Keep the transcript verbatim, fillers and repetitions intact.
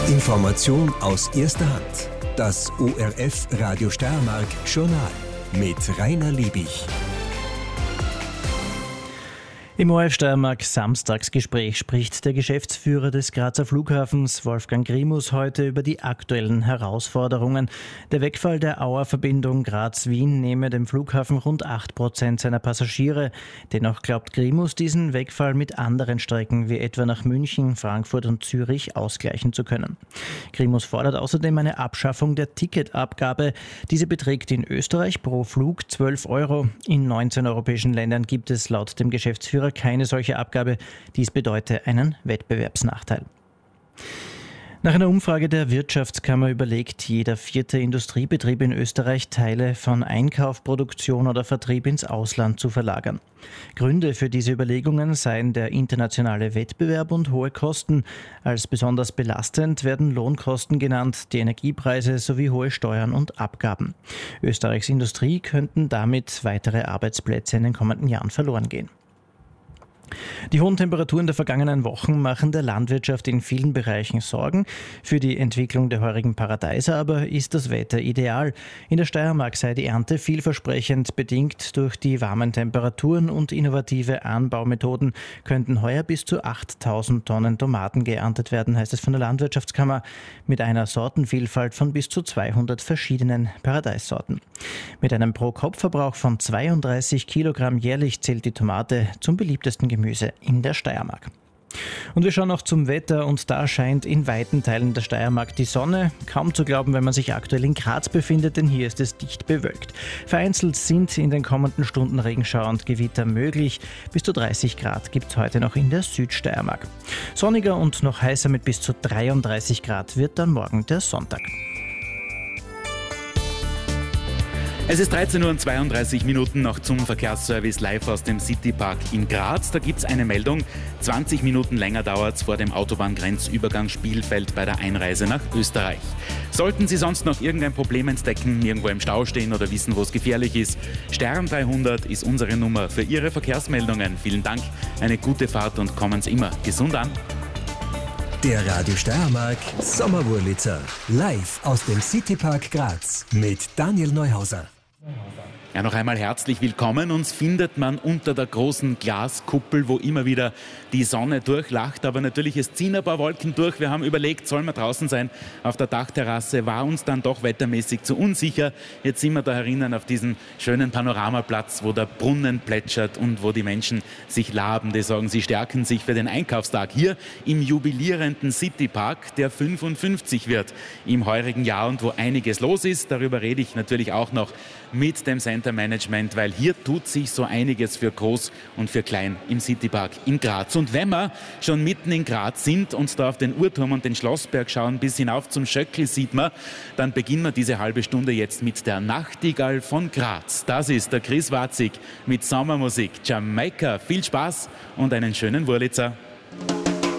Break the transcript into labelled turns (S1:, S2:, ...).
S1: Information aus erster Hand. Das O R F Radio Steiermark Journal mit Rainer Liebich.
S2: Im O R F Steiermark Samstagsgespräch spricht der Geschäftsführer des Grazer Flughafens, Wolfgang Grimus, heute über die aktuellen Herausforderungen. Der Wegfall der Auer-Verbindung Graz-Wien nehme dem Flughafen rund acht Prozent seiner Passagiere. Dennoch glaubt Grimus, diesen Wegfall mit anderen Strecken wie etwa nach München, Frankfurt und Zürich ausgleichen zu können. Grimus fordert außerdem eine Abschaffung der Ticketabgabe. Diese beträgt in Österreich pro Flug zwölf Euro. In neunzehn europäischen Ländern gibt es laut dem Geschäftsführer keine solche Abgabe. Dies bedeutet einen Wettbewerbsnachteil. Nach einer Umfrage der Wirtschaftskammer überlegt jeder vierte Industriebetrieb in Österreich, Teile von Einkauf, Produktion oder Vertrieb ins Ausland zu verlagern. Gründe für diese Überlegungen seien der internationale Wettbewerb und hohe Kosten. Als besonders belastend werden Lohnkosten genannt, die Energiepreise sowie hohe Steuern und Abgaben. Österreichs Industrie könnten damit weitere Arbeitsplätze in den kommenden Jahren verloren gehen. Die hohen Temperaturen der vergangenen Wochen machen der Landwirtschaft in vielen Bereichen Sorgen. Für die Entwicklung der heurigen Paradeiser aber ist das Wetter ideal. In der Steiermark sei die Ernte vielversprechend. Bedingt durch die warmen Temperaturen und innovative Anbaumethoden könnten heuer bis zu achttausend Tonnen Tomaten geerntet werden, heißt es von der Landwirtschaftskammer, mit einer Sortenvielfalt von bis zu zweihundert verschiedenen Paradeissorten. Mit einem Pro-Kopf-Verbrauch von zweiunddreißig Kilogramm jährlich zählt die Tomate zum beliebtesten Gemüse in der Steiermark. Und wir schauen noch zum Wetter und da scheint in weiten Teilen der Steiermark die Sonne. Kaum zu glauben, wenn man sich aktuell in Graz befindet, denn hier ist es dicht bewölkt. Vereinzelt sind in den kommenden Stunden Regenschauer und Gewitter möglich. Bis zu dreißig Grad gibt es heute noch in der Südsteiermark. Sonniger und noch heißer mit bis zu dreiunddreißig Grad wird dann morgen der Sonntag.
S3: Es ist dreizehn Uhr und zweiunddreißig Minuten noch zum Verkehrsservice live aus dem Citypark in Graz. Da gibt es eine Meldung. zwanzig Minuten länger dauert es vor dem Autobahngrenzübergang Spielfeld bei der Einreise nach Österreich. Sollten Sie sonst noch irgendein Problem entdecken, irgendwo im Stau stehen oder wissen, wo es gefährlich ist, Stern dreihundert ist unsere Nummer für Ihre Verkehrsmeldungen. Vielen Dank, eine gute Fahrt und kommen Sie immer gesund an.
S1: Der Radio Steiermark Sommerwurlitzer live aus dem Citypark Graz mit Daniel Neuhauser.
S3: Ja, noch einmal herzlich willkommen. Uns findet man unter der großen Glaskuppel, wo immer wieder die Sonne durchlacht. Aber natürlich, es ziehen ein paar Wolken durch. Wir haben überlegt, sollen wir draußen sein auf der Dachterrasse? War uns dann doch wettermäßig zu unsicher. Jetzt sind wir da herinnen auf diesem schönen Panoramaplatz, wo der Brunnen plätschert und wo die Menschen sich laben. Die sagen, sie stärken sich für den Einkaufstag hier im jubilierenden Citypark, der fünfundfünfzig wird im heurigen Jahr und wo einiges los ist. Darüber rede ich natürlich auch noch mit dem Center Management, weil hier tut sich so einiges für Groß und für Klein im Citypark in Graz. Und wenn wir schon mitten in Graz sind und da auf den Uhrturm und den Schlossberg schauen, bis hinauf zum Schöckl sieht man, dann beginnen wir diese halbe Stunde jetzt mit der Nachtigall von Graz. Das ist der Chris Watzig mit Sommermusik Jamaika. Viel Spaß und einen schönen Wurlitzer.